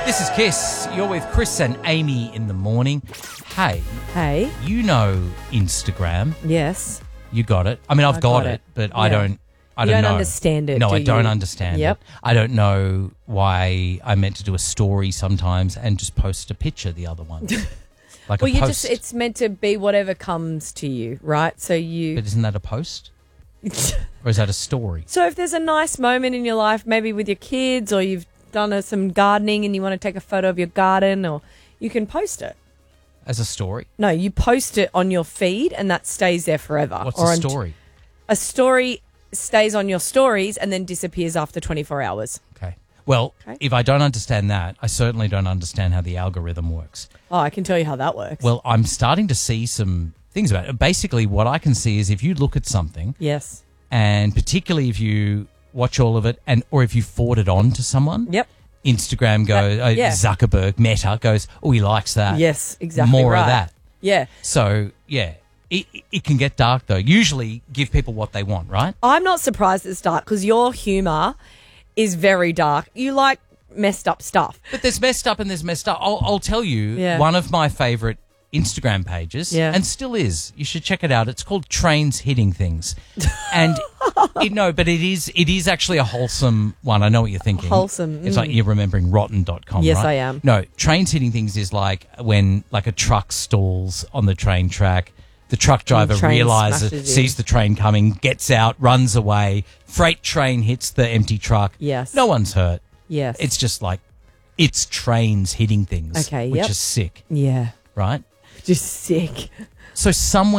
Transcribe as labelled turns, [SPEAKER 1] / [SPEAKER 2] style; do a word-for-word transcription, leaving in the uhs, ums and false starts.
[SPEAKER 1] This is Kiss. You're with Chris and Amy in the morning. Hey,
[SPEAKER 2] Hey.
[SPEAKER 1] you know Instagram.
[SPEAKER 2] Yes.
[SPEAKER 1] You got it. I mean, I've
[SPEAKER 2] I
[SPEAKER 1] got,
[SPEAKER 2] got
[SPEAKER 1] it,
[SPEAKER 2] it.
[SPEAKER 1] but I
[SPEAKER 2] Yeah.
[SPEAKER 1] don't. I
[SPEAKER 2] You
[SPEAKER 1] don't,
[SPEAKER 2] don't
[SPEAKER 1] know.
[SPEAKER 2] understand it,
[SPEAKER 1] No,
[SPEAKER 2] do
[SPEAKER 1] I don't
[SPEAKER 2] you?
[SPEAKER 1] understand
[SPEAKER 2] Yep.
[SPEAKER 1] it. I don't know why I meant to do a story sometimes and just post a picture the other one. Like
[SPEAKER 2] Well,
[SPEAKER 1] a
[SPEAKER 2] you
[SPEAKER 1] post.
[SPEAKER 2] just it's meant to be whatever comes to you, right? So you
[SPEAKER 1] But isn't that a post? Or is that a story?
[SPEAKER 2] So if there's a nice moment in your life, maybe with your kids, or you've done a, some gardening and you want to take a photo of your garden, or you can post it.
[SPEAKER 1] As a story?
[SPEAKER 2] No, you post it on your feed and that stays there forever.
[SPEAKER 1] What's
[SPEAKER 2] or
[SPEAKER 1] a
[SPEAKER 2] on-
[SPEAKER 1] story?
[SPEAKER 2] A story stays on your stories and then disappears after twenty-four hours.
[SPEAKER 1] Okay. Well,
[SPEAKER 2] Okay.
[SPEAKER 1] if I don't understand that, I certainly don't understand how the algorithm works.
[SPEAKER 2] Oh, I can tell you how that works.
[SPEAKER 1] Well, I'm starting to see some things about it. Basically, what I can see is if you look at something,
[SPEAKER 2] yes.
[SPEAKER 1] and particularly if you watch all of it, and or if you forward it on to someone,
[SPEAKER 2] Yep.
[SPEAKER 1] Instagram goes,
[SPEAKER 2] That- yeah.
[SPEAKER 1] uh, Zuckerberg, Meta goes, oh, he likes that.
[SPEAKER 2] Yes, exactly
[SPEAKER 1] More
[SPEAKER 2] right.
[SPEAKER 1] of that.
[SPEAKER 2] Yeah.
[SPEAKER 1] So, yeah, it, it can get dark, though. Usually give people what they want, right?
[SPEAKER 2] I'm not surprised it's dark because your humour is very dark. You like messed up stuff.
[SPEAKER 1] But there's messed up and there's messed up. I'll, I'll tell you,
[SPEAKER 2] Yeah.
[SPEAKER 1] one of my favourite Instagram pages,
[SPEAKER 2] Yeah.
[SPEAKER 1] and still is, you should check it out. It's called Trains Hitting Things. And, it, no, but it is it is actually a wholesome one. I know what you're thinking.
[SPEAKER 2] Wholesome,
[SPEAKER 1] It's
[SPEAKER 2] mm.
[SPEAKER 1] like you're remembering rotten dot com,
[SPEAKER 2] Yes,
[SPEAKER 1] right?
[SPEAKER 2] I am.
[SPEAKER 1] No, Trains Hitting Things is like when like a truck stalls on the train track. The truck driver
[SPEAKER 2] train
[SPEAKER 1] realises,
[SPEAKER 2] smashes
[SPEAKER 1] sees
[SPEAKER 2] in.
[SPEAKER 1] the train coming, gets out, runs away. Freight train hits the empty truck.
[SPEAKER 2] Yes.
[SPEAKER 1] No one's hurt.
[SPEAKER 2] Yes.
[SPEAKER 1] It's just like, it's trains hitting things,
[SPEAKER 2] Okay,
[SPEAKER 1] which
[SPEAKER 2] yep.
[SPEAKER 1] is sick,
[SPEAKER 2] yeah.
[SPEAKER 1] right?
[SPEAKER 2] Just sick.
[SPEAKER 1] So somewhere